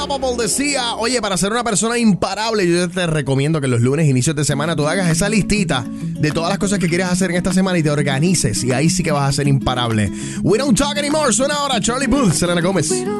Unstoppable decía, oye, para ser una persona imparable, yo te recomiendo que los lunes, inicios de semana, tú hagas esa listita de todas las cosas que quieres hacer en esta semana y te organices. Y ahí sí que vas a ser imparable. We don't talk anymore. Suena ahora Charlie Puth, Selena Gómez.